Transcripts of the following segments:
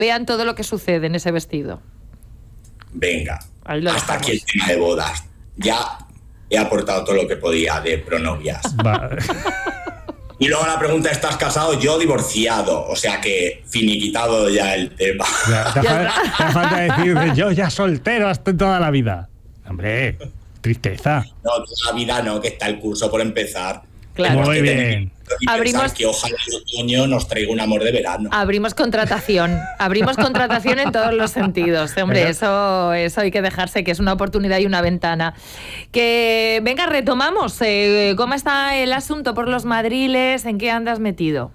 vean todo lo que sucede en ese vestido. Venga, dejamos. hasta aquí el tema de bodas. Ya he aportado todo lo que podía de pronovias. Y luego la pregunta, ¿estás casado? Yo divorciado, o sea que finiquitado ya el tema. Te falta decir, yo ya soltero hasta toda la vida. Hombre, tristeza. No, toda la vida no, que está el curso por empezar. Claro. Muy bien. Abrimos que ojalá el otoño nos traiga un amor de verano. Abrimos contratación en todos los sentidos. Hombre, eso hay que dejarse, que es una oportunidad y una ventana. Que venga, retomamos. ¿Cómo está el asunto por los madriles? ¿En qué andas metido?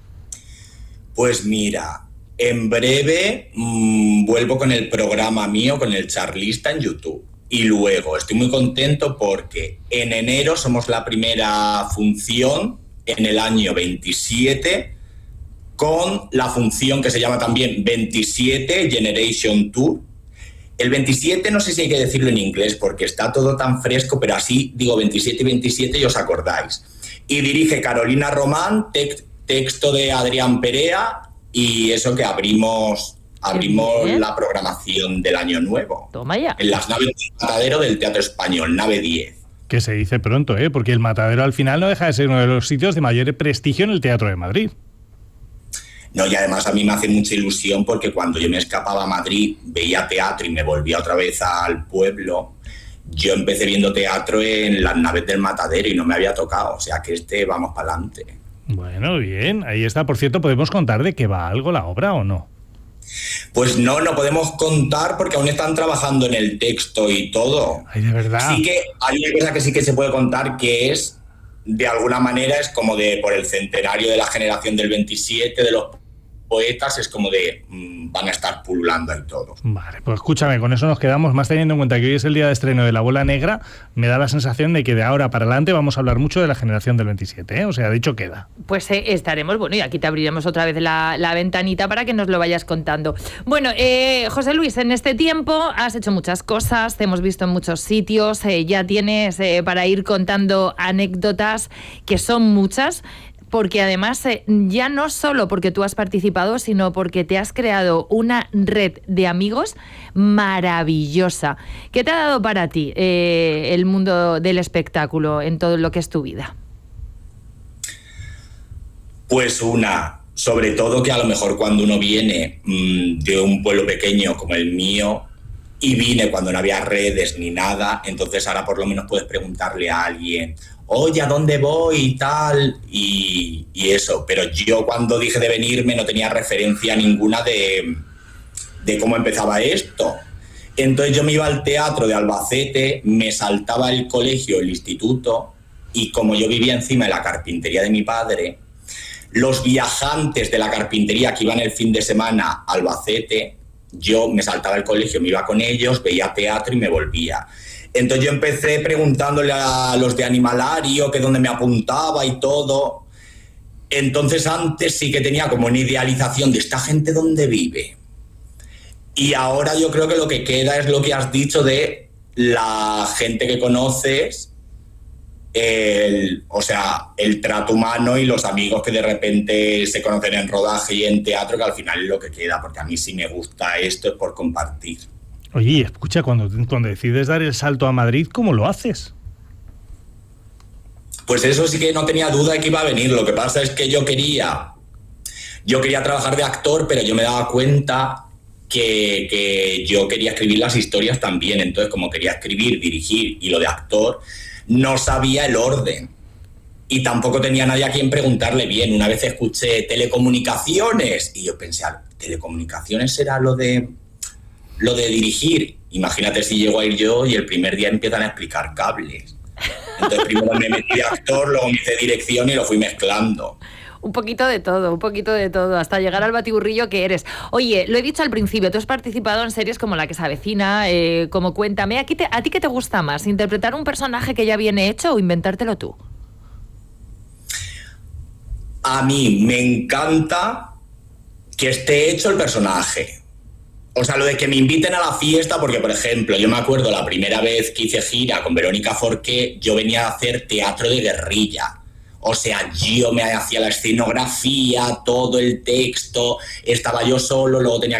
Pues mira, en breve vuelvo con el programa mío, con el Charlista en YouTube. Y luego estoy muy contento porque en enero somos la primera función en el año 27 con la función que se llama también 27 Generation Tour. El 27 no sé si hay que decirlo en inglés porque está todo tan fresco, pero así digo 27 y 27 y os acordáis. Y dirige Carolina Román, texto de Adrián Perea y eso que abrimos la programación del año nuevo. Toma ya. En las naves del Matadero del Teatro Español, nave 10. Que se dice pronto, porque el Matadero al final no deja de ser uno de los sitios de mayor prestigio en el Teatro de Madrid. No, y además a mí me hace mucha ilusión porque cuando yo me escapaba a Madrid, veía teatro y me volvía otra vez al pueblo, yo empecé viendo teatro en las naves del Matadero y no me había tocado, o sea que vamos para adelante. Bueno, bien, ahí está. Por cierto, ¿podemos contar de qué va algo la obra o no? Pues no podemos contar porque aún están trabajando en el texto y todo. Ay, de verdad. Sí que hay una cosa que sí que se puede contar que es, de alguna manera, es como por el centenario de la generación del 27 de los poetas, es como van a estar pululando ahí todos. Vale, pues escúchame, con eso nos quedamos, más teniendo en cuenta que hoy es el día de estreno de La Bola Negra, me da la sensación de que de ahora para adelante vamos a hablar mucho de la generación del 27, o sea, dicho queda. Pues estaremos, bueno, y aquí te abriremos otra vez la ventanita para que nos lo vayas contando. Bueno, José Luis, en este tiempo has hecho muchas cosas, te hemos visto en muchos sitios, ya tienes para ir contando anécdotas, que son muchas, porque además ya no solo porque tú has participado, sino porque te has creado una red de amigos maravillosa. ¿Qué te ha dado para ti el mundo del espectáculo en todo lo que es tu vida? Pues sobre todo que a lo mejor cuando uno viene de un pueblo pequeño como el mío, y vine cuando no había redes ni nada, entonces ahora por lo menos puedes preguntarle a alguien, oye, ¿a dónde voy? Y tal, y eso. Pero yo cuando dije de venirme no tenía referencia ninguna de cómo empezaba esto. Entonces yo me iba al teatro de Albacete, me saltaba el colegio, el instituto, y como yo vivía encima de la carpintería de mi padre, los viajantes de la carpintería que iban el fin de semana a Albacete, yo me saltaba el colegio, me iba con ellos, veía teatro y me volvía. Entonces yo empecé preguntándole a los de Animalario que dónde me apuntaba y todo. Entonces antes sí que tenía como una idealización de esta gente dónde vive. Y ahora yo creo que lo que queda es lo que has dicho de la gente que conoces, el trato humano y los amigos que de repente se conocen en rodaje y en teatro, que al final es lo que queda, porque a mí sí me gusta esto, es por compartir. Oye, escucha, cuando decides dar el salto a Madrid, ¿cómo lo haces? Pues eso sí que no tenía duda de que iba a venir. Lo que pasa es que yo quería trabajar de actor, pero yo me daba cuenta que yo quería escribir las historias también. Entonces, como quería escribir, dirigir y lo de actor, no sabía el orden. Y tampoco tenía nadie a quien preguntarle bien. Una vez escuché telecomunicaciones y yo pensé, ¿telecomunicaciones será lo de dirigir? Imagínate si llego a ir yo y el primer día empiezan a explicar cables. Entonces primero me metí de actor, luego me hice dirección y lo fui mezclando. Un poquito de todo, hasta llegar al batiburrillo que eres. Oye, lo he dicho al principio, tú has participado en series como La que se avecina, como Cuéntame. ¿A ti qué te gusta más? ¿Interpretar un personaje que ya viene hecho o inventártelo tú? A mí me encanta que esté hecho el personaje. O sea, lo de que me inviten a la fiesta, porque, por ejemplo, yo me acuerdo la primera vez que hice gira con Verónica Forqué, yo venía a hacer teatro de guerrilla. O sea, yo me hacía la escenografía, todo el texto, estaba yo solo, luego tenía